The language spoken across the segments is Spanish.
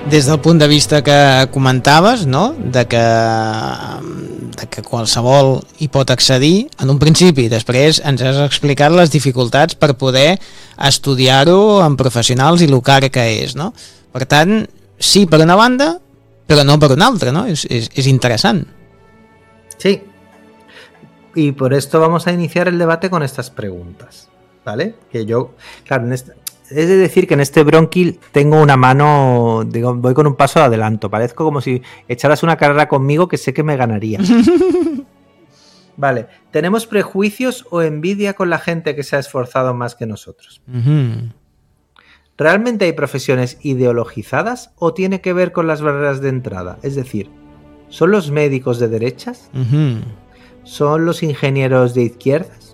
des del punt de vista que comentaves, no? de que qualsevol hi pot accedir en un principi, després ens has explicat les dificultats per poder estudiar-ho amb professionals i el car que és, no? Per tant, sí per una banda, però no per una altra, ¿no? Es interesante. Sí. Y por esto vamos a iniciar el debate con estas preguntas, ¿vale? Que yo, claro, es de decir que en este bronquil tengo una mano, digo, voy con un paso de adelanto. Parezco como si echaras una carrera conmigo que sé que me ganaría. Vale, ¿tenemos prejuicios o envidia con la gente que se ha esforzado más que nosotros? ¿Realmente hay profesiones ideologizadas o tiene que ver con las barreras de entrada? Es decir, ¿son los médicos de derechas? ¿Son los ingenieros de izquierdas?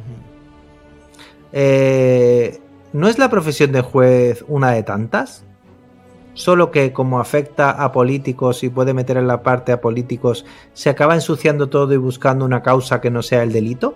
¿No es la profesión de juez una de tantas? Solo que como afecta a políticos y puede meter en la parte a políticos, ¿se acaba ensuciando todo y buscando una causa que no sea el delito?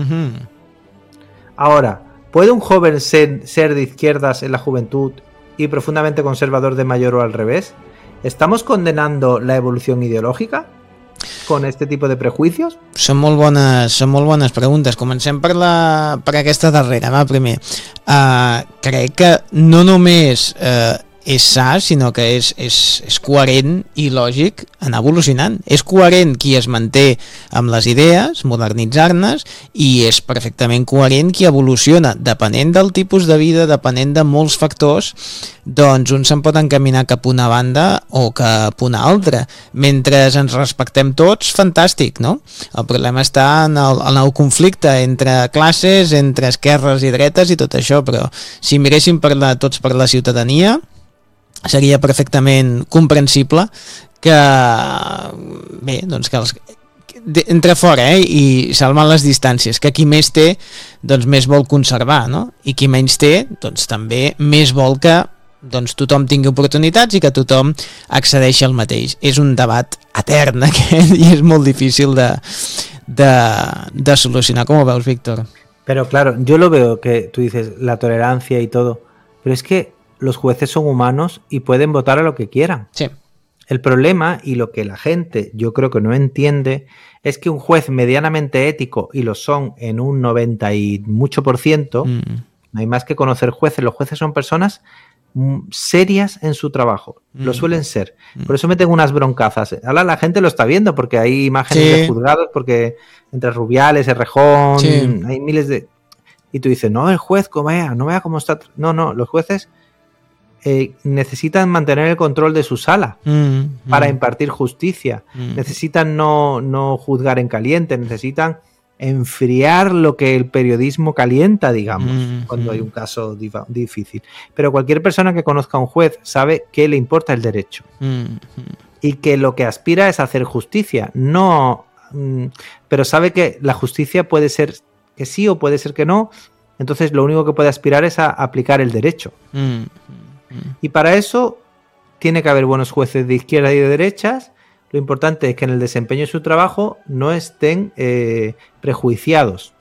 Ahora, ¿puede un joven ser de izquierdas en la juventud y profundamente conservador de mayor o al revés? ¿Estamos condenando la evolución ideológica con este tipo de prejuicios? Són molt bones preguntes. Comencem per aquesta darrera, va, primer. Crec que no només és sa, sinó que és coherent i lògic anar evolucionant. És coherent qui es manté amb les idees, modernitzar-nes, i és perfectament coherent qui evoluciona. Depenent del tipus de vida, depenent de molts factors, doncs un se'n pot encaminar cap a una banda o cap a una altra. Mentre ens respectem tots, fantàstic, no? El problema està en el conflicte entre classes, entre esquerres i dretes i tot això, però si miréssim tots per la ciutadania, seria perfectament comprensible que bé, doncs que entre fora i salvant les distàncies, que qui més té doncs més vol conservar, no? I qui menys té doncs també més vol que doncs tothom tingui oportunitats i que tothom accedeixi al mateix. És un debat etern aquest i és molt difícil de solucionar. ¿Cómo veus, Víctor? Pero claro, yo lo veo que tú dices la tolerancia y todo, pero es que los jueces son humanos y pueden votar a lo que quieran. Sí. El problema, y lo que la gente yo creo que no entiende, es que un juez medianamente ético, y lo son en un 90 y mucho %, no hay más que conocer jueces. Los jueces son personas serias en su trabajo, lo suelen ser. Por eso me tengo unas broncazas. Ahora la gente lo está viendo porque hay imágenes de juzgados, porque entre Rubiales, Errejón, hay miles de... Y tú dices, no, el juez, no vea cómo está... No, los jueces necesitan mantener el control de su sala para impartir justicia. Necesitan no juzgar en caliente, necesitan enfriar lo que el periodismo calienta, digamos, cuando hay un caso difícil. Pero cualquier persona que conozca a un juez sabe que le importa el derecho y que lo que aspira es hacer justicia, pero sabe que la justicia puede ser que sí o puede ser que no, entonces lo único que puede aspirar es a aplicar el derecho. Y para eso tiene que haber buenos jueces de izquierda y de derechas. Lo importante es que en el desempeño de su trabajo no estén prejuiciados.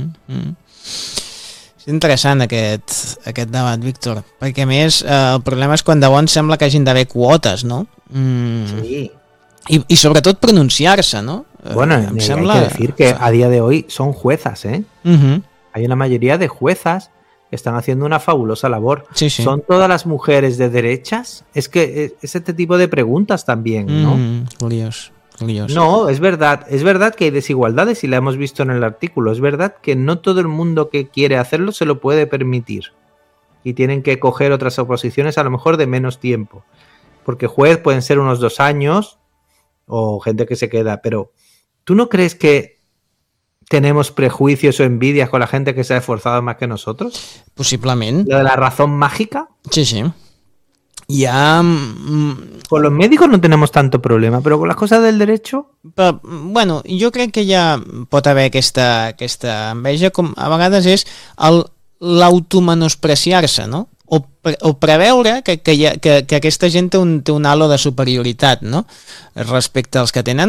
És interessant aquest debat, Víctor, perquè a més el problema és quan de bon sembla que hagin d'haver quotes, no? Sí. Y sobretot pronunciar-se, ¿no? Bueno, hay que decir que a día de hoy son juezas, ¿eh? Hay una mayoría de juezas que están haciendo una fabulosa labor. Sí. ¿Son todas las mujeres de derechas? Es que es este tipo de preguntas también, ¿no? Curioso. No, es verdad que hay desigualdades y la hemos visto en el artículo. Es verdad que no todo el mundo que quiere hacerlo se lo puede permitir y tienen que coger otras oposiciones a lo mejor de menos tiempo, porque juez pueden ser unos 2 años o gente que se queda, pero ¿tú no crees que tenemos prejuicios o envidias con la gente que se ha esforzado más que nosotros? Posiblement. ¿Lo de la razón mágica? Sí. Ya... Con los médicos no tenemos tanto problema, pero con las cosas del derecho... Però, bueno, jo crec que ja pot haver aquesta enveja, com a vegades és l'automenospreciar-se, no? O preveure que aquesta gent té un halo de superioritat, no? Respecte als que tenen